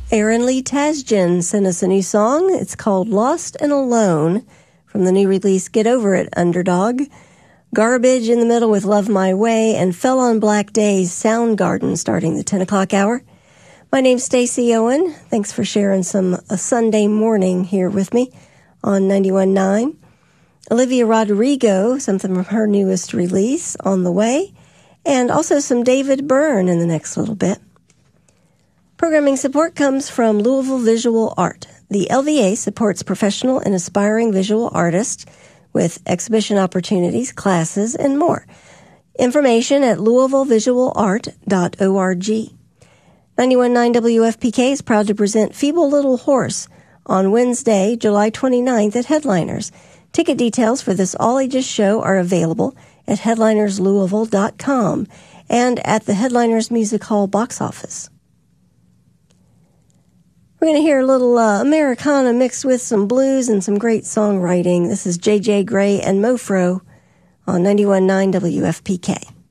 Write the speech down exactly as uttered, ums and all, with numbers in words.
Aaron Lee Tasjan sent us a new song. It's called Lost and Alone from the new release Get Over It, Underdog. Garbage in the middle with Love My Way, and Fell on Black Days, Soundgarden, starting the ten o'clock hour. My name's Stacey Owen. Thanks for sharing some a Sunday morning here with me on ninety-one point nine. Olivia Rodrigo, something from her newest release, On the Way, and also some David Byrne in the next little bit. Programming support comes from Louisville Visual Art. The L V A supports professional and aspiring visual artists with exhibition opportunities, classes, and more. Information at louisville visual art dot org. ninety-one point nine W F P K is proud to present Feeble Little Horse on Wednesday, July twenty-ninth at Headliners. Ticket details for this all-ages show are available at headliners louisville dot com and at the Headliners Music Hall box office. We're going to hear a little uh, Americana mixed with some blues and some great songwriting. This is J J Gray and Mofro on ninety-one point nine W F P K.